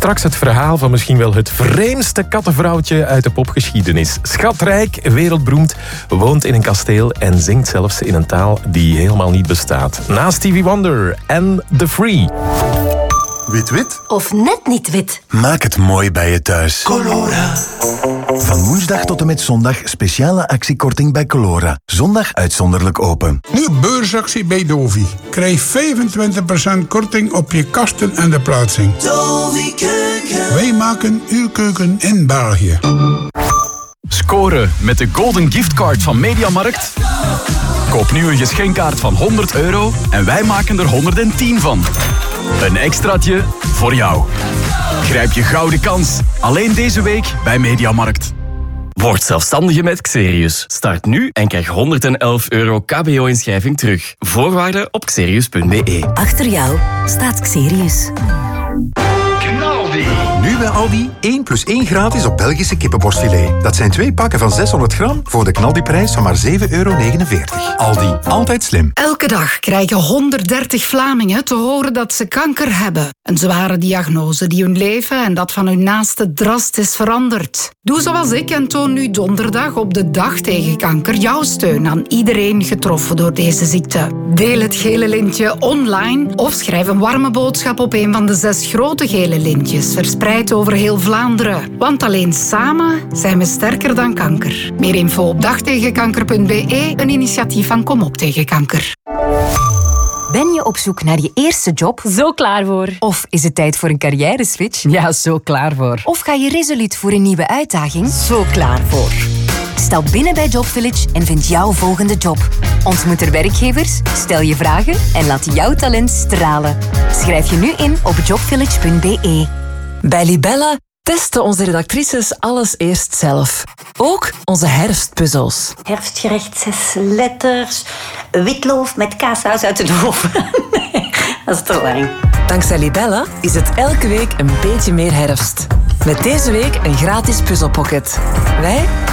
Straks het verhaal van misschien wel het vreemdste kattenvrouwtje uit de popgeschiedenis. Schatrijk, wereldberoemd, woont in een kasteel en zingt zelfs in een taal die helemaal niet bestaat. Na Stevie Wonder en The Free. Wit-wit? Of net niet wit. Maak het mooi bij je thuis. Colora. Van woensdag tot en met zondag speciale actiekorting bij Colora. Zondag uitzonderlijk open. Nu beursactie bij Dovi. Krijg 25% korting op je kasten en de plaatsing. Dovi Keuken. Wij maken uw keuken in België. Scoren met de Golden Giftcard van Mediamarkt. Koop nu een geschenkkaart van €100 en wij maken er 110 van. Een extraatje voor jou. Grijp je gouden kans. Alleen deze week bij Mediamarkt. Word zelfstandige met Xerius. Start nu en krijg €111 KBO-inschrijving terug. Voorwaarden op xerius.be. Achter jou staat Xerius. Nu bij Aldi 1 + 1 gratis op Belgische kippenborstfilet. Dat zijn 2 pakken van 600 gram voor de knaldiprijs van maar €7,49. Aldi, altijd slim. Elke dag krijgen 130 Vlamingen te horen dat ze kanker hebben. Een zware diagnose die hun leven en dat van hun naasten drastisch verandert. Doe zoals ik en toon nu donderdag op de Dag tegen Kanker jouw steun aan iedereen getroffen door deze ziekte. Deel het gele lintje online of schrijf een warme boodschap op een van de 6 grote gele lintjes verspreid over heel Vlaanderen. Want alleen samen zijn we sterker dan kanker. Meer info op dagtegenkanker.be, een initiatief van Kom op tegen kanker. Ben je op zoek naar je eerste job? Zo klaar voor. Of is het tijd voor een carrière-switch? Ja, zo klaar voor. Of ga je resoluut voor een nieuwe uitdaging? Zo klaar voor. Stap binnen bij Job Village en vind jouw volgende job. Ontmoet er werkgevers, stel je vragen en laat jouw talent stralen. Schrijf je nu in op jobvillage.be. Bij Libella testen onze redactrices alles eerst zelf. Ook onze herfstpuzzels. Herfstgerecht 6 letters. Witloof met kaassaus uit de oven. Nee, dat is te lang. Dankzij Libella is het elke week een beetje meer herfst. Met deze week een gratis puzzelpocket. Wij